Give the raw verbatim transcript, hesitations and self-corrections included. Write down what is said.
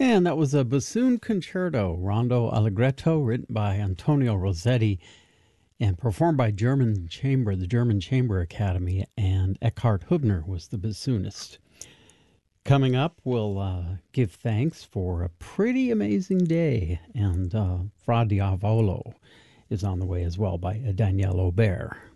And that was a bassoon concerto, Rondo Allegretto, written by Antonio Rossetti and performed by German Chamber, the German Chamber Academy, and Eckhard Hubner was the bassoonist. Coming up, we'll uh, give thanks for a pretty amazing day, and uh, Fra Diavolo is on the way as well by Danielle Aubert.